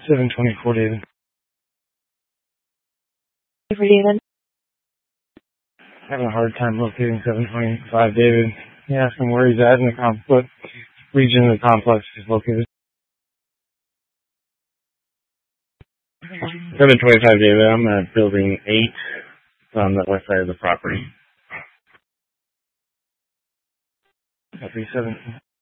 724 David. For David. Having a hard time locating 725 David. You ask him where he's at in the what region of the complex is located. 725 David, I'm at building 8 on the west side of the property. Copy 7.